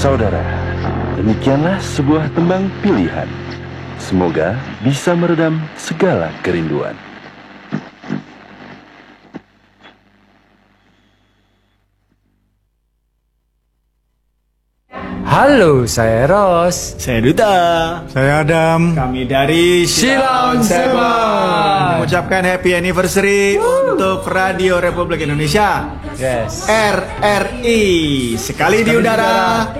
Saudara, demikianlah sebuah tembang pilihan. Semoga bisa meredam segala kerinduan. Halo, saya Ros. Saya Duta. Saya Adam. Kami dari Silon Seven. mengucapkan happy anniversary untuk Radio Republik Indonesia. Yes. RRI. Sekali di udara.